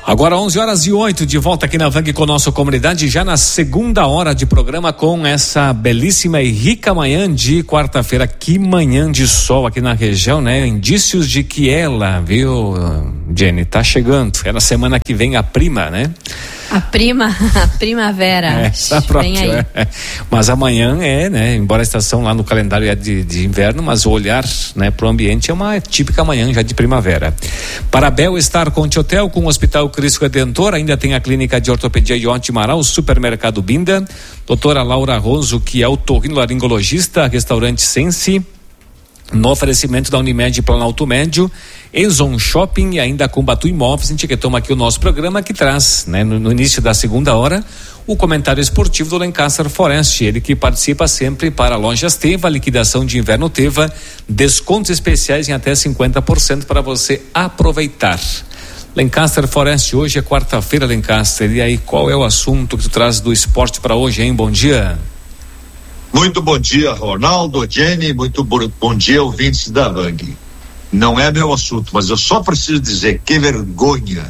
Agora 11h08, de volta aqui na VANG com nossa comunidade, já na segunda hora de programa com essa belíssima e rica manhã de quarta-feira. Que manhã de sol aqui na região, né? Indícios de que ela, viu, Jenny, tá chegando. É na semana que vem a prima, né? A primavera. Essa própria. Mas amanhã né? Embora a estação lá no calendário é de inverno, mas o olhar, né, pro ambiente é uma típica manhã já de primavera. Para Bel-Estar Conte Hotel, com o Hospital Cristo Redentor, ainda tem a Clínica de Ortopedia Ionte Marau, o Supermercado Binda, doutora Laura Roso, que é otorrinolaringologista, restaurante Sense, no oferecimento da Unimed Planalto Médio, Exxon Shopping e ainda com Batu Imóveis. A gente retoma aqui o nosso programa que traz, né, no início da segunda hora, o comentário esportivo do Lancaster Forest, ele que participa sempre para Lojas Teva, liquidação de inverno Teva, descontos especiais em até 50% para você aproveitar. Lancaster Forest, hoje é quarta-feira, Lancaster, e aí qual é o assunto que tu traz do esporte para hoje, hein? Bom dia. Muito bom dia, Ronaldo, Jenny, muito bom dia, ouvintes da VANG. Não é meu assunto, mas eu só preciso dizer que vergonha,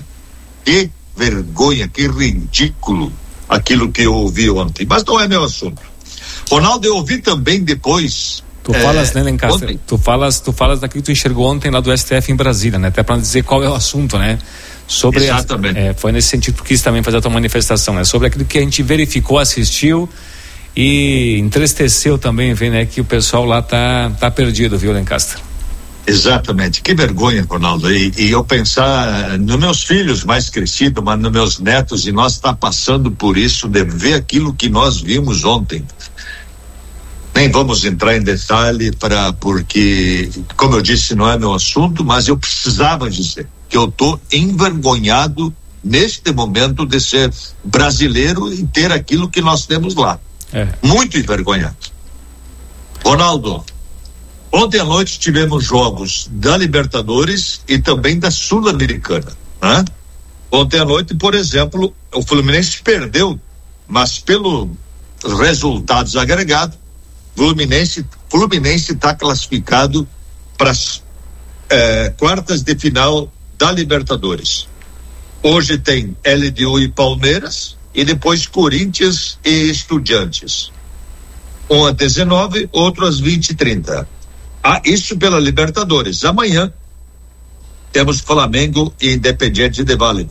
que ridículo aquilo que eu ouvi ontem, mas não é meu assunto. Ronaldo, eu ouvi também depois. Tu falas, né, Lancaster? Tu falas daquilo que tu enxergou ontem lá do STF em Brasília, né? Até para dizer qual é o assunto, né? Sobre exatamente. Foi nesse sentido que tu quis também fazer a tua manifestação, né? Sobre aquilo que a gente verificou, assistiu e entristeceu também, ver, né, que o pessoal lá tá perdido, viu, Lancaster? Exatamente, que vergonha, Ronaldo, e eu pensar nos meus filhos mais crescidos, mas nos meus netos, e nós tá passando por isso, de ver aquilo que nós vimos ontem. Nem vamos entrar em detalhe porque, como eu disse, não é meu assunto, mas eu precisava dizer que eu tô envergonhado neste momento de ser brasileiro e ter aquilo que nós temos lá. Muito envergonhado. Ronaldo, ontem à noite tivemos jogos da Libertadores e também da Sul-Americana, né? Ontem à noite, por exemplo, o Fluminense perdeu, mas pelo resultados agregados, Fluminense está classificado para as quartas de final da Libertadores. Hoje tem LDU e Palmeiras e depois Corinthians e Estudiantes. Um às 19, outro às 20h30. Isso pela Libertadores. Amanhã temos Flamengo e Independiente de Valle.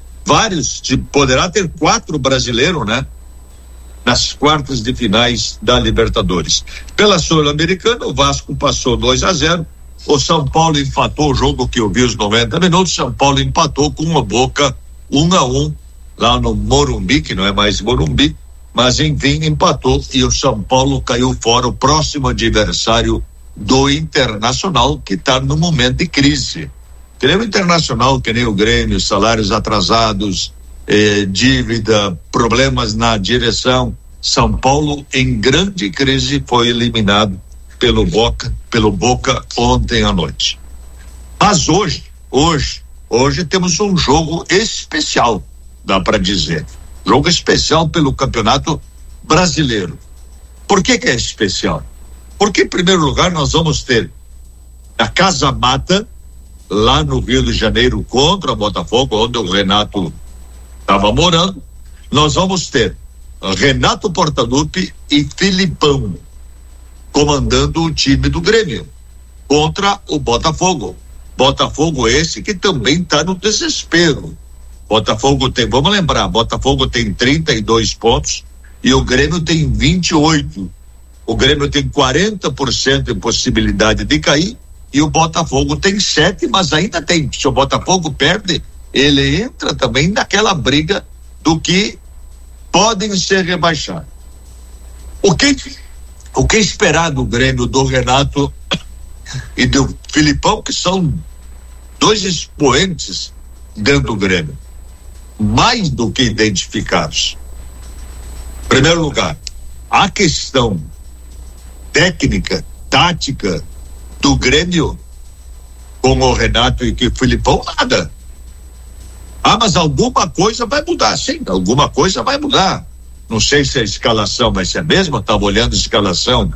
Poderá ter 4 brasileiros, né? Nas quartas de finais da Libertadores. Pela Sul-Americana, o Vasco passou 2-0. O São Paulo empatou o jogo que eu vi os 90 minutos. São Paulo empatou com uma Boca 1-1 lá no Morumbi, que não é mais Morumbi, mas enfim, empatou e o São Paulo caiu fora, o próximo adversário do Internacional, que está no momento de crise. Que nem o Internacional, que nem o Grêmio, salários atrasados, dívida, problemas na direção. São Paulo em grande crise, foi eliminado pelo Boca ontem à noite. Mas hoje temos um jogo especial, dá para dizer. Jogo especial pelo Campeonato Brasileiro. Por que é especial? Porque, em primeiro lugar, nós vamos ter a Casa Mata, lá no Rio de Janeiro, contra o Botafogo, onde o Renato estava morando. Nós vamos ter Renato Portaluppi e Filipão comandando o time do Grêmio contra o Botafogo. Botafogo esse que também está no desespero. Botafogo vamos lembrar, Botafogo tem 32 pontos e o Grêmio tem 28. O Grêmio tem 40% de possibilidade de cair e o Botafogo tem 7, mas ainda tem. Se o Botafogo perde, ele entra também naquela briga do que podem ser rebaixados. O que esperar do Grêmio, do Renato e do Filipão, que são 2 expoentes dentro do Grêmio, mais do que identificados. Em primeiro lugar, a questão técnica, tática do Grêmio com o Renato e o Filipão, nada. Mas alguma coisa vai mudar, sim, alguma coisa vai mudar. Não sei se a escalação vai ser a mesma, estava olhando a escalação,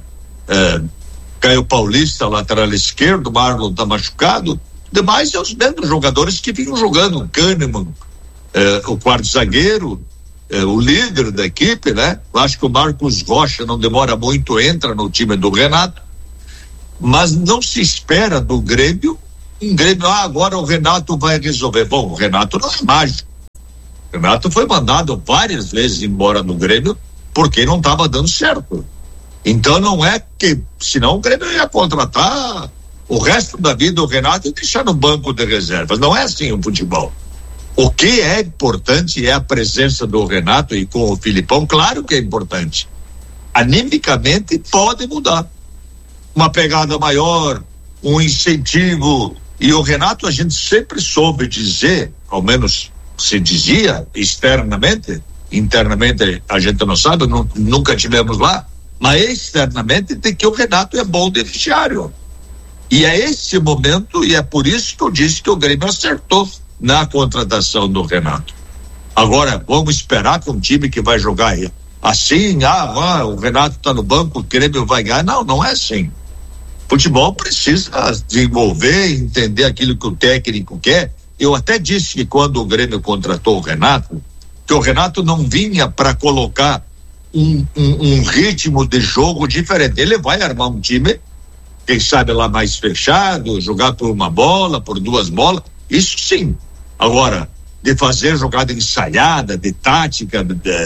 Caio Paulista, lateral esquerdo, Marlon está machucado, demais é os mesmos jogadores que vinham jogando, Kahneman, o quarto zagueiro, o líder da equipe, né? Eu acho que o Marcos Rocha não demora muito, entra no time do Renato, mas não se espera do Grêmio, agora o Renato vai resolver. Bom, o Renato não é mágico. O Renato foi mandado várias vezes embora do Grêmio porque não estava dando certo. Então não é que, senão o Grêmio ia contratar o resto da vida o Renato e deixar no banco de reservas. Não é assim o futebol. O que é importante é a presença do Renato, e com o Filipão, claro que é importante. Animicamente pode mudar. Uma pegada maior, um incentivo. E o Renato, a gente sempre soube dizer, ao menos se dizia externamente, internamente a gente não sabe, nunca tivemos lá, mas externamente tem que o Renato é bom de vestiário. E é esse momento, e é por isso que eu disse que o Grêmio acertou na contratação do Renato. Agora, vamos esperar que um time que vai jogar assim, o Renato está no banco, o Grêmio vai ganhar. Não é assim. Futebol precisa desenvolver, entender aquilo que o técnico quer. Eu até disse que quando o Grêmio contratou o Renato, que o Renato não vinha para colocar um ritmo de jogo diferente. Ele vai armar um time, quem sabe lá mais fechado, jogar por uma bola, por duas bolas, isso sim. Agora, de fazer jogada ensaiada, de tática,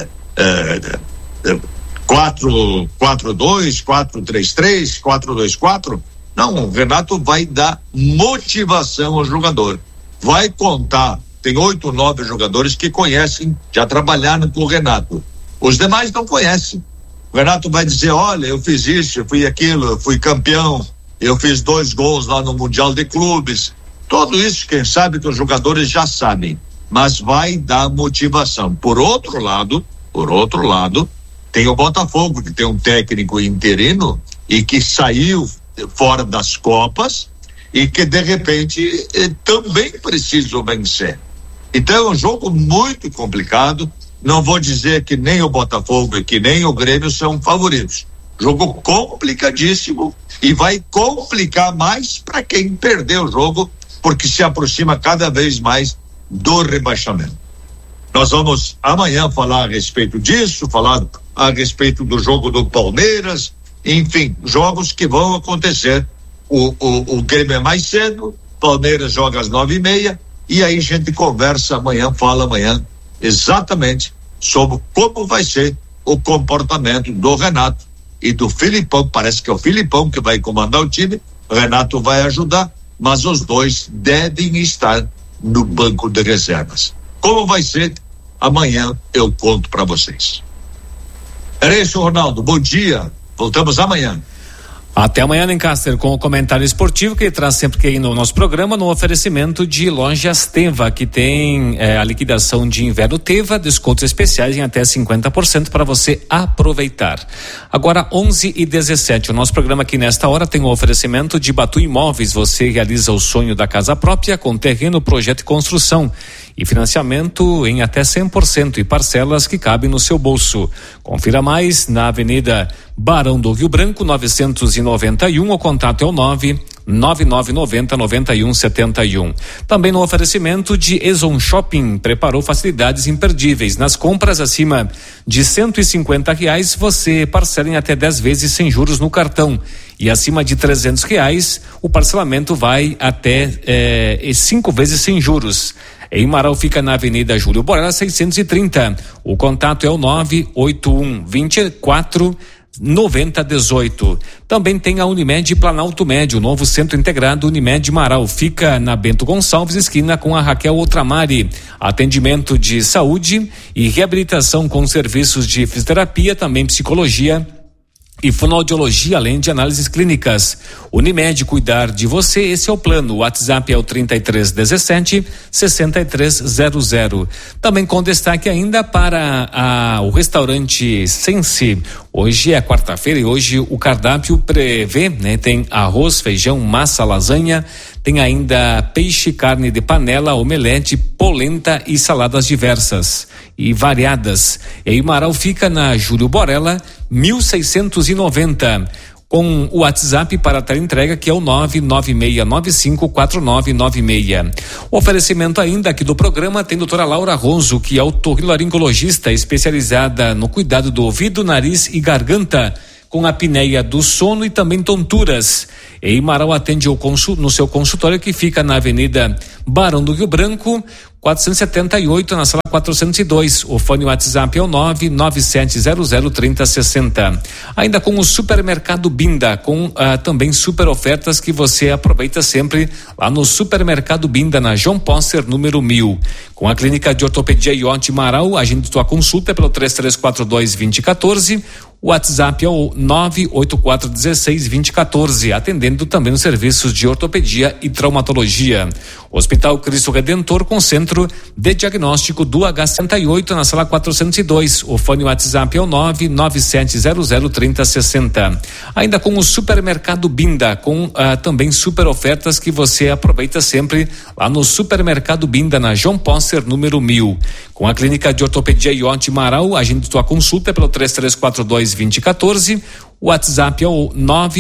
4-4-2, 4-3-3, 4-2-4, não, o Renato vai dar motivação ao jogador. Vai contar, tem 8 ou 9 jogadores que conhecem, já trabalharam com o Renato. Os demais não conhecem. O Renato vai dizer, olha, eu fiz isso, eu fui aquilo, eu fui campeão, eu fiz 2 gols lá no Mundial de Clubes. Tudo isso, quem sabe que os jogadores já sabem, mas vai dar motivação. Por outro lado, tem o Botafogo, que tem um técnico interino e que saiu fora das Copas e que de repente também precisa vencer. Então é um jogo muito complicado. Não vou dizer que nem o Botafogo e que nem o Grêmio são favoritos. Jogo complicadíssimo e vai complicar mais para quem perdeu o jogo, porque se aproxima cada vez mais do rebaixamento. Nós vamos amanhã falar a respeito disso, falar a respeito do jogo do Palmeiras, enfim, jogos que vão acontecer. O Grêmio é mais cedo, Palmeiras joga às 9:30, e aí a gente conversa amanhã, fala amanhã exatamente sobre como vai ser o comportamento do Renato e do Filipão. Parece que é o Filipão que vai comandar o time, o Renato vai ajudar, mas os dois devem estar no banco de reservas. Como vai ser? Amanhã eu conto para vocês. Era isso, Ronaldo. Bom dia. Voltamos amanhã. Até amanhã, Lancaster, com o comentário esportivo que traz sempre aqui no nosso programa, no oferecimento de Lojas Teva, que tem a liquidação de inverno Teva, descontos especiais em até 50% para você aproveitar. Agora 11:17, o nosso programa aqui nesta hora tem o oferecimento de Batu Imóveis. Você realiza o sonho da casa própria com terreno, projeto e construção e financiamento em até 100% e parcelas que cabem no seu bolso. Confira mais na Avenida Barão do Rio Branco, 991. O contato é o 99990-9171. Também no oferecimento de Ezon Shopping, preparou facilidades imperdíveis. Nas compras acima de R$150, você parcela em até 10 vezes sem juros no cartão. E acima de R$300, o parcelamento vai até 5 vezes sem juros. Em Marau fica na Avenida Júlio Borella 630. O contato é o 981-24-9018. Também tem a Unimed Planalto Médio, novo centro integrado Unimed Marau. Fica na Bento Gonçalves, esquina com a Raquel Outramari. Atendimento de saúde e reabilitação com serviços de fisioterapia, também psicologia e fonoaudiologia, além de análises clínicas. Unimed, cuidar de você, esse é o plano. O WhatsApp é o 3317-6300. Também com destaque ainda para o restaurante Sense. Hoje é quarta-feira e hoje o cardápio prevê, né? Tem arroz, feijão, massa, lasanha, tem ainda peixe, carne de panela, omelete, polenta e saladas diversas e variadas. E Marau fica na Júlio Borella 1690. com o WhatsApp para a entrega, que é o 996954996. O oferecimento ainda aqui do programa tem a doutora Laura Ronzo, que é otorrinolaringologista especializada no cuidado do ouvido, nariz e garganta, com apneia do sono e também tonturas. E Marau atende no seu consultório, que fica na Avenida Barão do Rio Branco, 478, na sala 402. O fone WhatsApp é o 997003060. Ainda com o Supermercado Binda, com também super ofertas que você aproveita sempre lá no Supermercado Binda, na João Posser, número 1000. Com a Clínica de Ortopedia Iote Marau, agende sua consulta pelo 3342-2014. O WhatsApp é o 98416-2014, atendendo também os serviços de ortopedia e traumatologia. Hospital Cristo Redentor, com centro de diagnóstico do H68, na sala 402. O fone WhatsApp é o 997003060. Ainda com o Supermercado Binda, com também super ofertas que você aproveita sempre lá no Supermercado Binda, na João Posser, número 1000. Com a Clínica de Ortopedia Iote Marau, agende sua consulta pelo 3342-2014. O WhatsApp é o